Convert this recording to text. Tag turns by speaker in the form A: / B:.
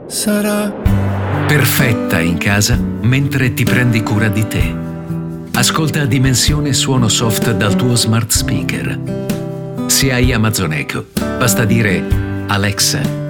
A: sarà
B: perfetta in casa mentre ti prendi cura di te. Ascolta Dimensione Suono Soft dal tuo smart speaker. Se hai Amazon Echo, basta dire Alexa,